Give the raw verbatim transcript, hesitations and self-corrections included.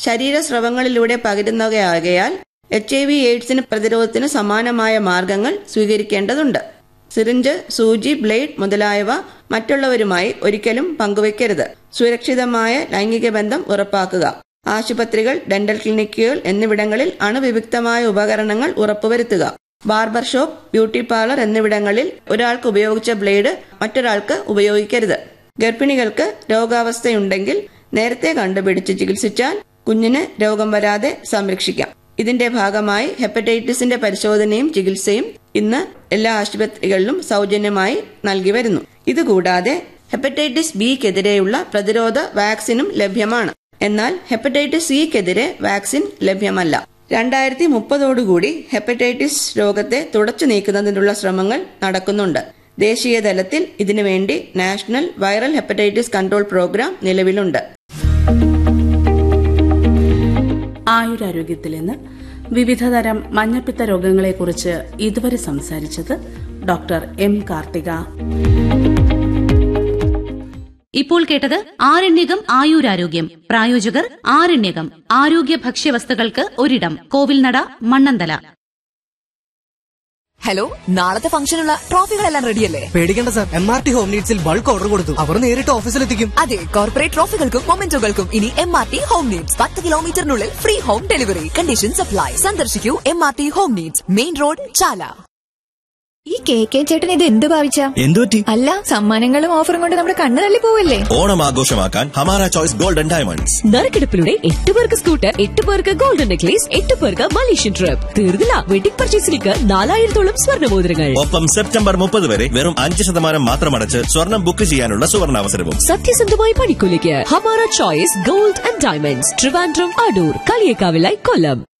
ശരീരസ്രവങ്ങളിലൂടെ പകരുന്നവയാകയാൽ H I V എയ്ഡ്സിന് പ്രതിരോധത്തിന് സമാനമായ മാർഗങ്ങൾ സ്വീകരിക്കേണ്ടതുണ്ട്. സിറിഞ്ച്, സൂചി, ബ്ലേഡ് മുതലായവ മറ്റുള്ളവരുമായി ഒരിക്കലും പങ്കുവയ്ക്കരുത്. സുരക്ഷിതമായ ലൈംഗിക ബന്ധം ഉറപ്പാക്കുക. ആശുപത്രികൾ, ഡെന്റൽ ക്ലിനിക്കുകൾ എന്നിവിടങ്ങളിൽ അണുവിമുക്തമായ ഉപകരണങ്ങൾ ഉറപ്പുവരുത്തുക. ബാർബർ ഷോപ്പ്, ബ്യൂട്ടി പാർലർ എന്നിവിടങ്ങളിൽ ഒരാൾക്ക് ഉപയോഗിച്ച ബ്ലേഡ് മറ്റൊരാൾക്ക് ഉപയോഗിക്കരുത്. ഗർഭിണികൾക്ക് രോഗാവസ്ഥയുണ്ടെങ്കിൽ നേരത്തെ കണ്ടുപിടിച്ച് ചികിത്സിച്ചാൽ കുഞ്ഞിന് രോഗം വരാതെ സംരക്ഷിക്കാം. ഇതിന്റെ ഭാഗമായി ഹെപ്പറ്റൈറ്റിസിന്റെ പരിശോധനയും ചികിത്സയും ഇന്ന് എല്ലാ ആശുപത്രികളിലും സൗജന്യമായി നൽകി വരുന്നു. ഇതുകൂടാതെ ഹെപ്പറ്റൈറ്റിസ് ബിക്കെതിരെയുള്ള പ്രതിരോധ വാക്സിനും ലഭ്യമാണ്. എന്നാൽ ഹെപ്പറ്റൈറ്റിസ് സിക്കെതിരെ വാക്സിൻ ലഭ്യമല്ല. രണ്ടായിരത്തി മുപ്പതോടുകൂടി ഹെപ്പറ്റൈറ്റിസ് രോഗത്തെ തുടച്ചു നീക്കുന്നതിനുള്ള ശ്രമങ്ങൾ നടക്കുന്നുണ്ട്. ദേശീയ തലത്തിൽ ഇതിനുവേണ്ടി national viral hepatitis control programme നിലവിലുണ്ട്. ആയുരാരോഗ്യത്തിൽ നിന്ന് വിവിധതരം മഞ്ഞപ്പിത്ത രോഗങ്ങളെക്കുറിച്ച് ഇതുവരെ സംസാരിച്ചത് ഡോക്ടർ എം കാർത്തിക. ഇപ്പോൾ കേട്ടത് ആരണ്യകം ആയുരാരോഗ്യം. പ്രായോജകർ ആരണ്യകം ആരോഗ്യ ഭക്ഷ്യവസ്തുക്കൾക്ക് ഒരിടം, കോവിൽനട, മണ്ണന്തല. ഹലോ, നാളത്തെ ഫംഗ്ഷനുള്ള ട്രോഫികളെല്ലാം റെഡിയല്ലേ? പേടിക്കേണ്ട sir, M R T home നീഡ്സിൽ bulk order കൊടുത്തു. അവർ നേരിട്ട് ഓഫീസിലെത്തിക്കും. അതെ, കോർപ്പറേറ്റ് ട്രോഫികൾക്കും മൊമെന്റോകൾക്കും ഇനി M R T home needs. പത്ത് കിലോമീറ്ററിനുള്ളിൽ free home delivery. Condition supply. സന്ദർശിക്കൂ M R T home needs, main road, ചാല. ഈ കെ കെ ചേട്ടൻ ഇത് എന്ത് ഭാവിച്ച? എന്തുപറ്റി? അല്ല, സമ്മാനങ്ങളും ഓഫറും കൊണ്ട് നമ്മുടെ കണ്ണ് തള്ളി പോവല്ലേ? ഓണം ആഘോഷമാക്കാൻ ഹമാര ചോയ്സ് ഗോൾഡൻ ഡയമണ്ട്സ്. നറുക്കെടുപ്പിലൂടെ എട്ട് പേർക്ക് സ്കൂട്ടർ, എട്ട് പേർക്ക് ഗോൾഡൻ നെക്ലേസ്, എട്ട് പേർക്ക് മലേഷ്യൻ ട്രിപ്പ്. തീർന്നില്ല, വെഡിംഗ് പർച്ചേസിലേക്ക് നാലായിരത്തോളം സ്വർണ്ണമോതിരങ്ങൾ. ഒപ്പം സെപ്റ്റംബർ മുപ്പത് വരെ വെറും അഞ്ച് ശതമാനം മാത്രമടച്ച് സ്വർണം ബുക്ക് ചെയ്യാനുള്ള സുവർണാവസരവും. സത്യസന്ധമായ പണിക്കൂലിക്ക് Hamara choice gold and diamonds, Trivandrum, Adoor, കളിയേക്കാവിലായി, Kollam.